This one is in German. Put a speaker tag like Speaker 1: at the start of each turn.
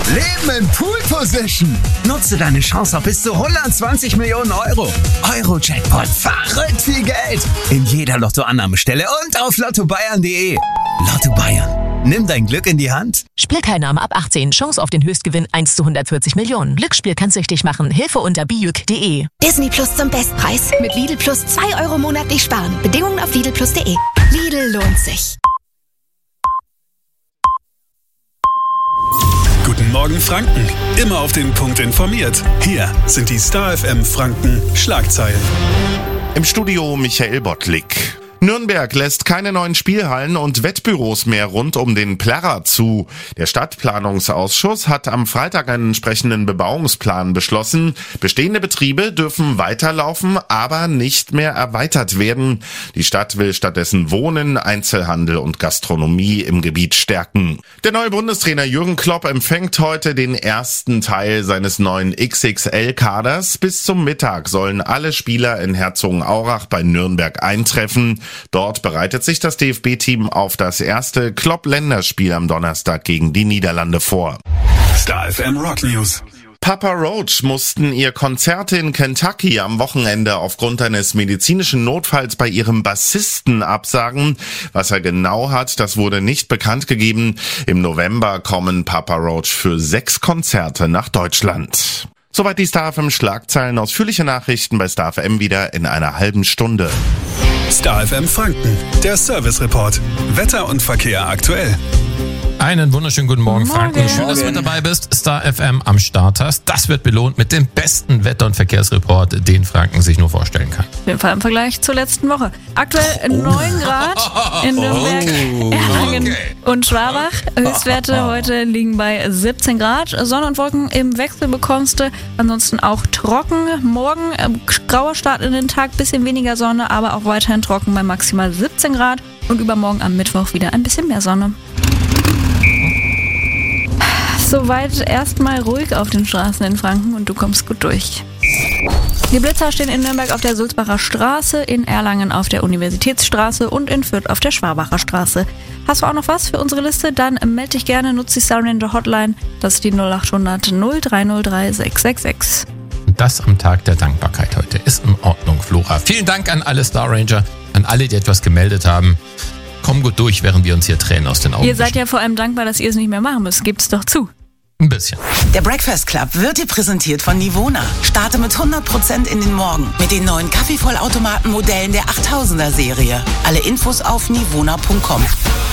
Speaker 1: Leben in Pool Position. Nutze deine Chance auf bis zu 120 Millionen Euro. Euro-Jackpot, verrückt viel Geld. In jeder Lottoannahmestelle und auf lottobayern.de. Lotto Bayern. Nimm dein Glück in die Hand.
Speaker 2: Spielteilnahme ab 18. Chance auf den Höchstgewinn 1 zu 140 Millionen. Glücksspiel kann süchtig machen. Hilfe unter biüc.de.
Speaker 3: Disney Plus zum Bestpreis. Mit Lidl Plus 2 Euro monatlich sparen. Bedingungen auf lidlplus.de. Lidl lohnt sich.
Speaker 4: Guten Morgen Franken. Immer auf den Punkt informiert. Hier sind die Star FM Franken Schlagzeilen.
Speaker 5: Im Studio Michael Bottlik. Nürnberg lässt keine neuen Spielhallen und Wettbüros mehr rund um den Plärrer zu. Der Stadtplanungsausschuss hat am Freitag einen entsprechenden Bebauungsplan beschlossen. Bestehende Betriebe dürfen weiterlaufen, aber nicht mehr erweitert werden. Die Stadt will stattdessen Wohnen, Einzelhandel und Gastronomie im Gebiet stärken. Der neue Bundestrainer Jürgen Klopp empfängt heute den ersten Teil seines neuen XXL-Kaders. Bis zum Mittag sollen alle Spieler in Herzogenaurach bei Nürnberg eintreffen. Dort bereitet sich das DFB-Team auf das erste Klopp-Länderspiel am Donnerstag gegen die Niederlande vor.
Speaker 4: Star FM Rock News.
Speaker 5: Papa Roach mussten ihr Konzert in Kentucky am Wochenende aufgrund eines medizinischen Notfalls bei ihrem Bassisten absagen. Was er genau hat, das wurde nicht bekannt gegeben. Im November kommen Papa Roach für 6 Konzerte nach Deutschland. Soweit die Star FM Schlagzeilen. Ausführliche Nachrichten bei Star FM wieder in einer halben Stunde.
Speaker 4: Star FM Franken, der Service Report. Wetter und Verkehr aktuell.
Speaker 6: Einen wunderschönen guten Morgen, Franken. Schön, dass du mit dabei bist. Star FM am Start hast. Das wird belohnt mit dem besten Wetter- und Verkehrsreport, den Franken sich nur vorstellen kann.
Speaker 7: Auf jeden Fall im Vergleich zur letzten Woche. Aktuell 9 Grad in Nürnberg, Erlangen und Schwabach. Höchstwerte heute liegen bei 17 Grad. Sonne und Wolken im Wechsel bekommst du. Ansonsten auch trocken. Morgen grauer Start in den Tag, bisschen weniger Sonne, aber auch weiterhin trocken bei maximal 17 Grad. Und übermorgen am Mittwoch wieder ein bisschen mehr Sonne. Soweit erstmal ruhig auf den Straßen in Franken und du kommst gut durch. Die Blitzer stehen in Nürnberg auf der Sulzbacher Straße, in Erlangen auf der Universitätsstraße und in Fürth auf der Schwabacher Straße. Hast du auch noch was für unsere Liste? Dann melde dich gerne, nutze die Star Ranger Hotline. Das ist die 0800 0303 666.
Speaker 6: Das am Tag der Dankbarkeit heute. Ist in Ordnung, Flora. Vielen Dank an alle Star Ranger, an alle, die etwas gemeldet haben. Komm gut durch, während wir uns hier Tränen aus den Augen
Speaker 7: Ihr seid ja vor allem dankbar, dass ihr es nicht mehr machen müsst. Gebt's doch zu.
Speaker 6: Ein bisschen.
Speaker 8: Der Breakfast Club wird dir präsentiert von Nivona. Starte mit 100% in den Morgen mit den neuen Kaffeevollautomaten-Modellen der 8000er Serie. Alle Infos auf nivona.com.